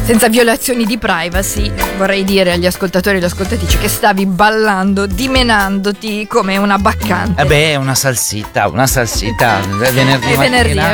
senza violazioni di privacy, vorrei dire agli ascoltatori e alle ascoltatrici che stavi ballando, dimenandoti come una baccante. È una salsita, è venerdì mattina.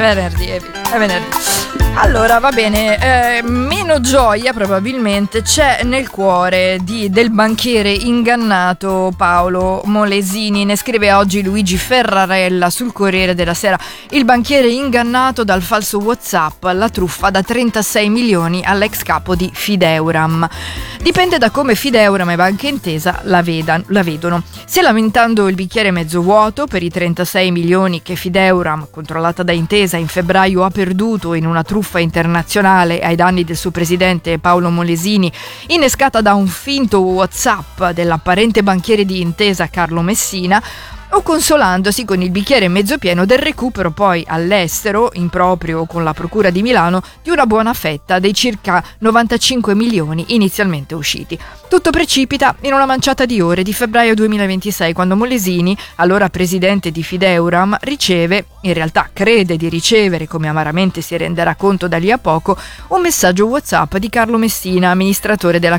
È venerdì. Allora, va bene, meno gioia probabilmente c'è nel cuore del banchiere ingannato Paolo Molesini. Ne scrive oggi Luigi Ferrarella sul Corriere della Sera. Il banchiere ingannato dal falso WhatsApp, la truffa da 36 milioni all'ex capo di Fideuram. Dipende da come Fideuram e Banca Intesa la vedono. Se lamentando il bicchiere mezzo vuoto per i 36 milioni che Fideuram, controllata da Intesa, in febbraio ha perduto in una truffa internazionale ai danni del suo presidente Paolo Molesini, innescata da un finto WhatsApp dell'apparente banchiere di Intesa Carlo Messina, o consolandosi con il bicchiere mezzo pieno del recupero poi all'estero, in proprio con la Procura di Milano, di una buona fetta dei circa 95 milioni inizialmente usciti. Tutto precipita in una manciata di ore di febbraio 2026, quando Molesini, allora presidente di Fideuram, in realtà crede di ricevere, come amaramente si renderà conto da lì a poco, un messaggio WhatsApp di Carlo Messina, amministratore della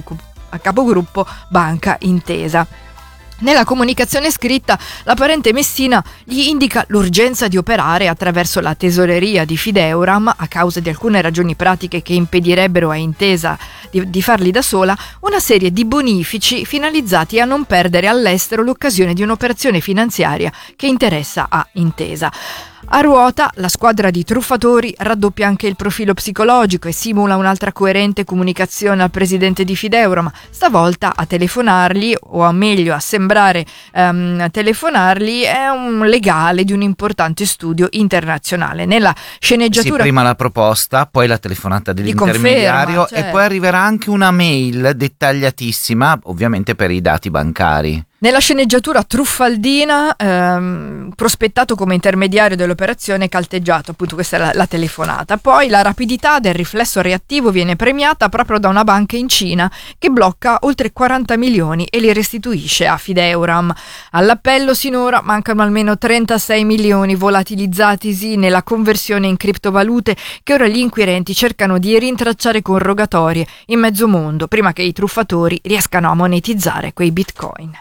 capogruppo Banca Intesa. Nella comunicazione scritta, l'apparente Messina gli indica l'urgenza di operare attraverso la tesoreria di Fideuram, a causa di alcune ragioni pratiche che impedirebbero a Intesa di farli da sola, una serie di bonifici finalizzati a non perdere all'estero l'occasione di un'operazione finanziaria che interessa a Intesa. A ruota, la squadra di truffatori raddoppia anche il profilo psicologico e simula un'altra coerente comunicazione al presidente di Fideuram, stavolta a telefonargli, o a meglio a sembrare telefonargli, è un legale di un importante studio internazionale. Nella sceneggiatura... Sì, prima la proposta, poi la telefonata dell'intermediario, conferma, certo. E poi arriverà anche una mail dettagliatissima, ovviamente per i dati bancari. Nella sceneggiatura truffaldina, prospettato come intermediario dell'operazione, calteggiato, appunto questa è la telefonata. Poi la rapidità del riflesso reattivo viene premiata proprio da una banca in Cina che blocca oltre 40 milioni e li restituisce a Fideuram. All'appello sinora mancano almeno 36 milioni volatilizzatisi nella conversione in criptovalute che ora gli inquirenti cercano di rintracciare con rogatorie in mezzo mondo prima che i truffatori riescano a monetizzare quei bitcoin.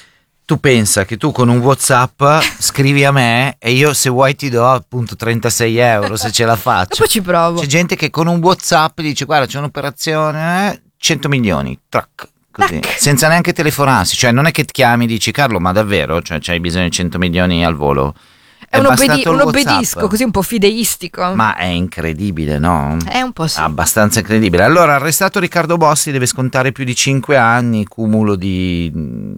Tu pensa che tu con un WhatsApp scrivi a me e io, se vuoi, ti do appunto 36 euro se ce la faccio. Dopo ci provo. C'è gente che con un WhatsApp dice: guarda, c'è un'operazione, 100 milioni, track, così, senza neanche telefonarsi. Cioè non è che ti chiami e dici: Carlo, ma davvero? Cioè c'hai bisogno di 100 milioni al volo? È un obbedisco, così un po' fideistico. Ma è incredibile, no? È un po' sì. Abbastanza incredibile. Allora, arrestato Riccardo Bossi, deve scontare più di 5 anni, cumulo di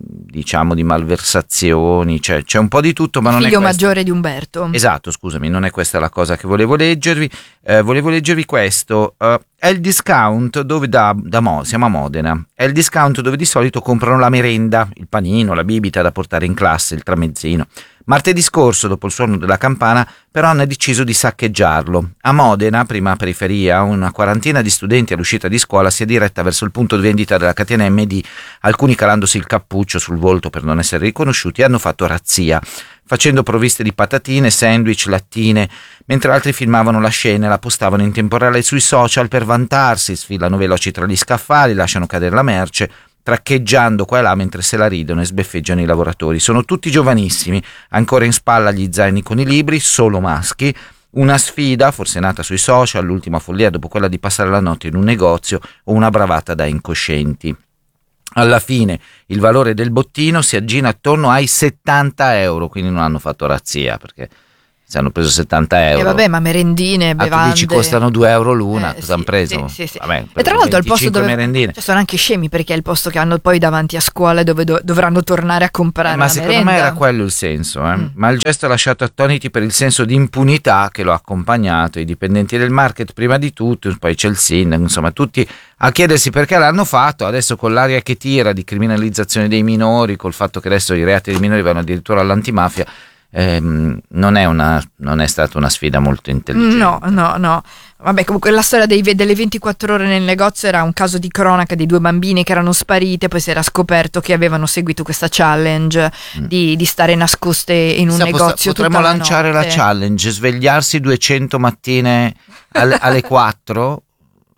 malversazioni, cioè c'è un po' di tutto, ma non è figlio maggiore di Umberto. Esatto, scusami, non è questa la cosa che volevo leggervi. Volevo leggervi questo. È il discount dove siamo a Modena. È il discount dove di solito comprano la merenda, il panino, la bibita da portare in classe, il tramezzino. Martedì scorso, dopo il suono della campana, però hanno deciso di saccheggiarlo. A Modena, prima periferia, una quarantina di studenti all'uscita di scuola si è diretta verso il punto di vendita della catena MD. Alcuni, calandosi il cappuccio sul volto per non essere riconosciuti, hanno fatto razzia, facendo provviste di patatine, sandwich, lattine, mentre altri filmavano la scena e la postavano in tempo reale sui social per vantarsi, sfilano veloci tra gli scaffali, lasciano cadere la merce, traccheggiando qua e là mentre se la ridono e sbeffeggiano i lavoratori. Sono tutti giovanissimi, ancora in spalla gli zaini con i libri, solo maschi. Una sfida, forse nata sui social, l'ultima follia dopo quella di passare la notte in un negozio, o una bravata da incoscienti. Alla fine il valore del bottino si aggira attorno ai 70 euro, quindi non hanno fatto razzia perché si hanno preso 70 euro. E vabbè, ma merendine, bevande. Tu dici costano 2 euro l'una, cosa hanno preso? Sì. Vabbè, e tra l'altro al posto dove merendine. Cioè, sono anche scemi perché è il posto che hanno poi davanti a scuola dove dovranno tornare a comprare ma la secondo merenda. me era quello il senso, ma il gesto ha lasciato attoniti per il senso di impunità che lo ha accompagnato, i dipendenti del market prima di tutto, poi c'è il sindaco, insomma tutti a chiedersi perché l'hanno fatto. Adesso con l'aria che tira di criminalizzazione dei minori, col fatto che adesso i reati dei minori vanno addirittura all'antimafia, non è stata una sfida molto intelligente. No. Vabbè, comunque la storia delle 24 ore nel negozio era un caso di cronaca di 2 bambine che erano sparite, poi si era scoperto che avevano seguito questa challenge di stare nascoste in un negozio. Potremmo lanciare la challenge, svegliarsi 200 mattine alle 4,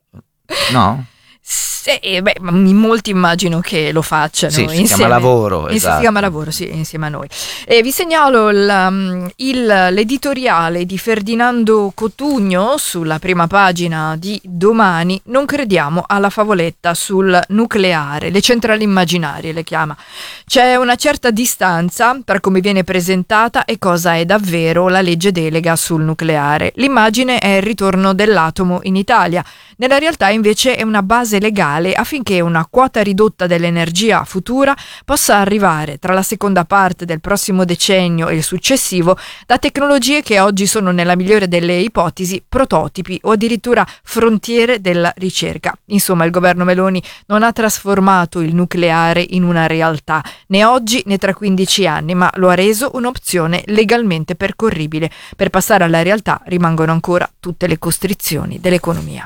No? Sì, in molti immagino che lo facciano Sì, si insieme. chiama lavoro, esatto. Si chiama lavoro, sì, insieme a noi. E vi segnalo l'editoriale di Ferdinando Cotugno sulla prima pagina di Domani. Non crediamo alla favoletta sul nucleare, le centrali immaginarie le chiama. C'è una certa distanza per come viene presentata e cosa è davvero la legge delega sul nucleare. L'immagine è il ritorno dell'atomo in Italia. Nella realtà invece è una base legale affinché una quota ridotta dell'energia futura possa arrivare tra la seconda parte del prossimo decennio e il successivo da tecnologie che oggi sono, nella migliore delle ipotesi, prototipi o addirittura frontiere della ricerca. Insomma, il governo Meloni non ha trasformato il nucleare in una realtà, né oggi né tra 15 anni, ma lo ha reso un'opzione legalmente percorribile. Per passare alla realtà rimangono ancora tutte le costrizioni dell'economia.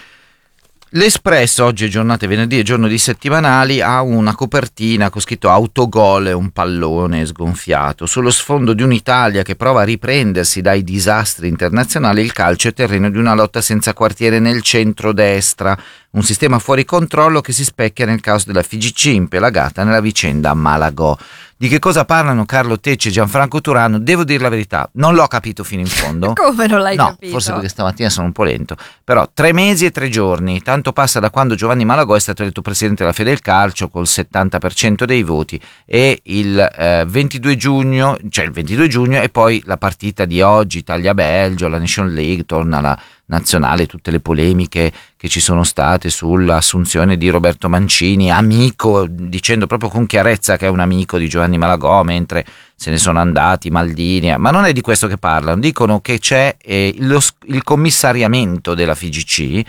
L'Espresso, oggi è giornata venerdì, è giorno di settimanali, ha una copertina con scritto autogol e un pallone sgonfiato. Sullo sfondo di un'Italia che prova a riprendersi dai disastri internazionali, il calcio è terreno di una lotta senza quartiere nel centrodestra, un sistema fuori controllo che si specchia nel caos della FIGC impelagata nella vicenda Malagò. Di che cosa parlano Carlo Tecce e Gianfranco Turano? Devo dire la verità, non l'ho capito fino in fondo. Come non l'hai capito? Forse perché stamattina sono un po' lento. Però 3 mesi e 3 giorni, tanto passa da quando Giovanni Malagò è stato eletto presidente della Federcalcio col 70% dei voti, e il 22 giugno, cioè il 22 giugno, e poi la partita di oggi, Italia-Belgio, la Nation League, torna la nazionale, tutte le polemiche che ci sono state sull'assunzione di Roberto Mancini, amico, dicendo proprio con chiarezza che è un amico di Giovanni Malagò, mentre se ne sono andati Maldini, ma non è di questo che parlano, dicono che c'è il commissariamento della FIGC,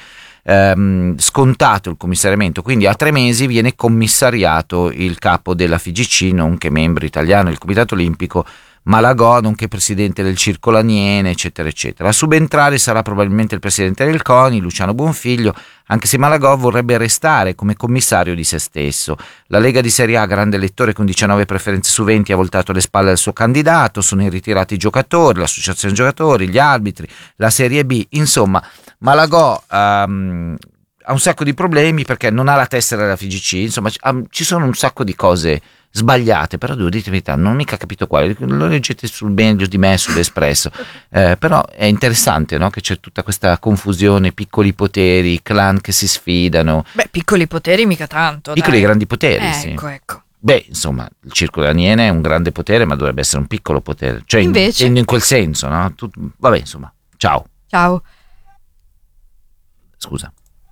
scontato il commissariamento, quindi a 3 mesi viene commissariato il capo della FIGC, nonché membro italiano del Comitato Olimpico, Malagò, nonché presidente del Circolo Aniene, eccetera eccetera. A subentrare sarà probabilmente il presidente del CONI, Luciano Bonfiglio, anche se Malagò vorrebbe restare come commissario di se stesso. La Lega di Serie A, grande elettore con 19 preferenze su 20, ha voltato le spalle al suo candidato, sono in ritirati i giocatori, l'associazione giocatori, gli arbitri, la Serie B, insomma Malagò ha un sacco di problemi perché non ha la tessera della FIGC, insomma ci sono un sacco di cose sbagliate, però devo dire la verità, non ho mica capito quale, lo leggete meglio di me sull'Espresso, però è interessante, no? Che c'è tutta questa confusione, piccoli poteri, clan che si sfidano. Beh, piccoli poteri mica tanto, piccoli dai. E grandi poteri, sì. Ecco. Beh, insomma, il Circolo Aniene è un grande potere, ma dovrebbe essere un piccolo potere, cioè invece in quel senso, no? Vabbè, insomma, ciao. Ciao. Scusa.